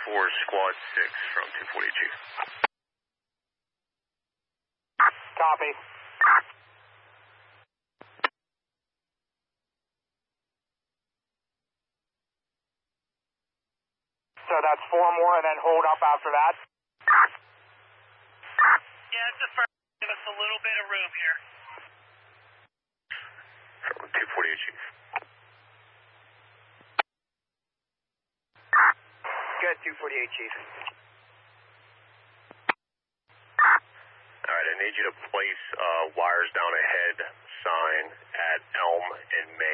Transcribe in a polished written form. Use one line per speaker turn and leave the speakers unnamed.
Squad 6 from 248 Chief.
Copy. So that's 4 more and then hold up after that?
Yeah, it's a first. Give us a little bit of room here.
From 248 Chief.
Good, 248 Chief.
Alright, I need you to place wires down ahead sign at Elm and May.